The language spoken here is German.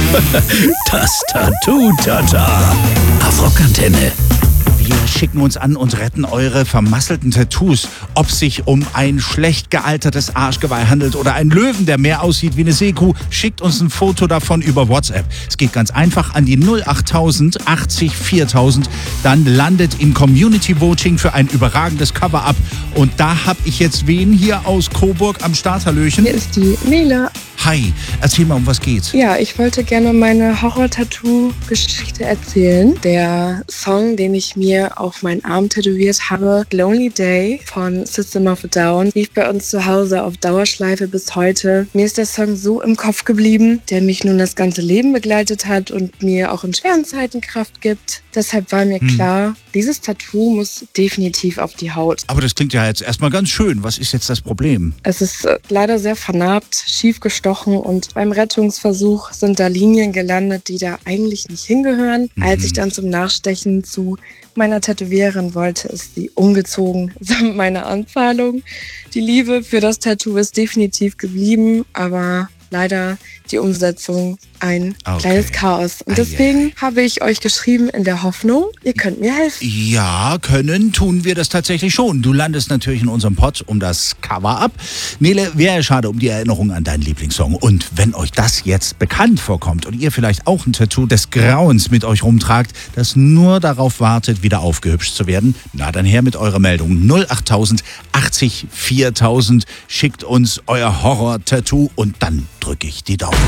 Das Tattoo-Tata. Auf Rockantenne. Wir schicken uns an und retten eure vermasselten Tattoos. Ob sich um ein schlecht gealtertes Arschgeweih handelt oder einen Löwen, der mehr aussieht wie eine Seekuh, schickt uns ein Foto davon über WhatsApp. Es geht ganz einfach an die 08000 80 4000. Dann landet im Community Voting für ein überragendes Cover-Up. Und da habe ich jetzt wen hier aus Coburg am Start. Hallöchen. Hier ist die Nele. Hi, erzähl mal, um was geht's? Ja, ich wollte gerne meine Horror-Tattoo-Geschichte erzählen. Der Song, den ich mir auf meinen Arm tätowiert habe, Lonely Day von System of a Down, lief bei uns zu Hause auf Dauerschleife bis heute. Mir ist der Song so im Kopf geblieben, der mich nun das ganze Leben begleitet hat und mir auch in schweren Zeiten Kraft gibt. Deshalb war mir klar, dieses Tattoo muss definitiv auf die Haut. Aber das klingt ja jetzt erstmal ganz schön. Was ist jetzt das Problem? Es ist leider sehr vernarbt, schief gestochen und beim Rettungsversuch sind da Linien gelandet, die da eigentlich nicht hingehören. Als ich dann zum Nachstechen zu meiner Tätowiererin wollte, ist sie umgezogen samt meiner Anzahlung. Die Liebe für das Tattoo ist definitiv geblieben, aber leider die Umsetzung ein kleines Chaos. Und deswegen habe ich euch geschrieben in der Hoffnung, ihr könnt mir helfen. Ja, tun wir das tatsächlich schon. Du landest natürlich in unserem Pod um das Cover-Up. Nele, wäre schade um die Erinnerung an deinen Lieblingssong. Und wenn euch das jetzt bekannt vorkommt und ihr vielleicht auch ein Tattoo des Grauens mit euch rumtragt, das nur darauf wartet, wieder aufgehübscht zu werden, na dann her mit eurer Meldung 08000 80 4000. Schickt uns euer Horror-Tattoo und dann drücke ich die Daumen.